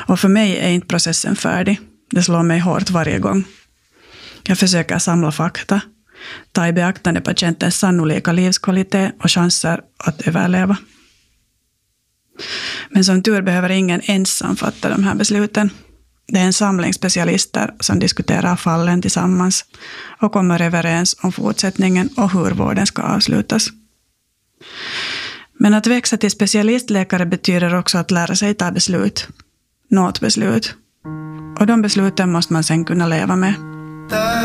Och för mig är inte processen färdig. Det slår mig hårt varje gång. Jag försöker samla fakta, ta i beaktande patientens sannolika livskvalitet och chanser att överleva. Men som tur behöver ingen ensam fatta de här besluten. Det är en samling specialister som diskuterar fallen tillsammans och kommer överens om fortsättningen och hur vården ska avslutas. Men att växa till specialistläkare betyder också att lära sig ta beslut. Något beslut. Och de besluten måste man sen kunna leva med.